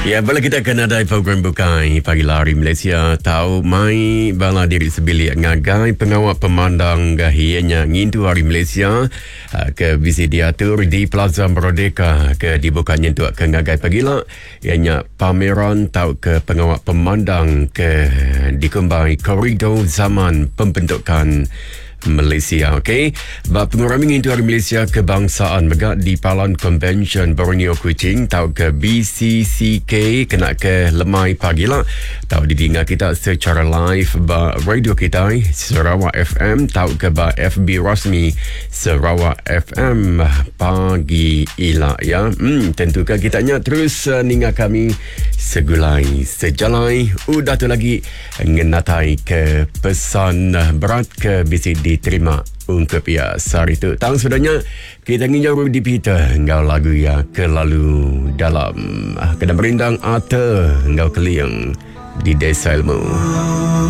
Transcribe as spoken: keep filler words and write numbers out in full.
Ya, bala kita akan ada program bukai pagi lari Malaysia. Tahu mai bala diri sebilik ngagai pengawal pemandang gahianya ngintu hari Malaysia ke visi diatur di Plaza Merdeka ke dibukanya untuk ke ngagai pagi lah. Ianya pameran tahu ke pengawal pemandang ke dikembang koridor zaman pembentukan Malaysia, okey. Bab pengurangan itu hari Malaysia kebangsaan megak di Palan Convention Borneo Kuching tahu ke B C C K kena ke lemai pagi lah. Tahu didengar kita secara live ba radio kita Sarawak F M tahu ke ba F B rasmi Sarawak F M pagi ila ya. Hmm, tentukan kitanya terus uh, ninga kami segulai sejalai udah tu lagi ngenatai ke pesan berat ke B C D terima untuk ya sehari itu. Tahun sudahnya kita ingin jauh di pita engkau lagu ya kelalu dalam kena merindang ata engkau keliang di desa ilmu.